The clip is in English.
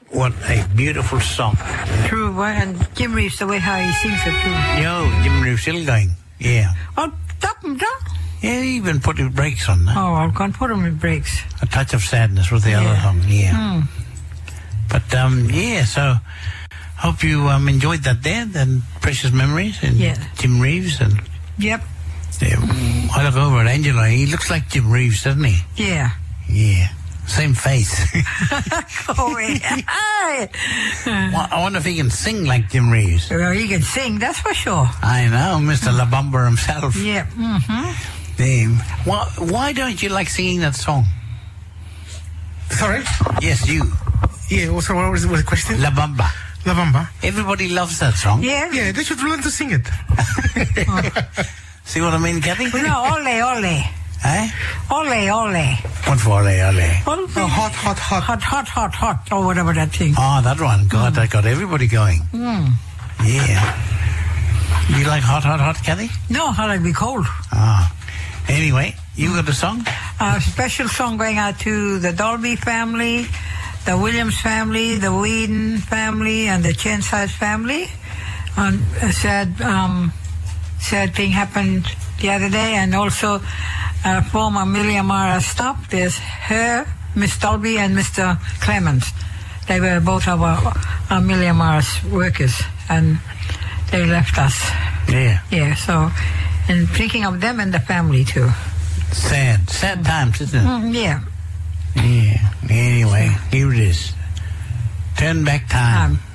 What a beautiful song. True, and Jim Reeves, the way how he sings it too. Yo, Jim Reeves still going. Yeah. Oh, stop him, John. Yeah, he even put his brakes on that. Oh, I can't put him in brakes. A Touch of Sadness was the other song, yeah. But, yeah, so hope you enjoyed that there, the Precious Memories, and Jim Reeves. And Yep. I look over at Angelo, he looks like Jim Reeves, doesn't he? Yeah. Yeah. Same face. Oh, yeah. Well, I wonder if he can sing like Jim Reeves. Well, he can sing, that's for sure. I know, Mr. La Bamba himself. Yeah. Damn. Why don't you like singing that song? Sorry? Yes, you. Yeah, what was the question? La Bamba. La Bamba. Everybody loves that song. Yeah. Yeah, they should learn to sing it. See what I mean, Kathy? No, ole. Eh? Ole. What for ole? Oh, hot, or whatever that thing. Oh, that one. God, that got everybody going. Yeah. You like hot, Kathy? No, I like to be cold. Ah. Anyway, you got a song? A special song going out to the Dolby family, the Williams family, the Whedon family, and the Chenside family. A sad thing happened the other day, and also former Amelia Mara staff. There's her, Miss Dolby, and Mr. Clemens. They were both of our Amelia Mara's workers, and they left us. Yeah. Yeah, so, and thinking of them and the family too. Sad times, isn't it? Yeah. Yeah. Anyway, here it is. Turn Back Time.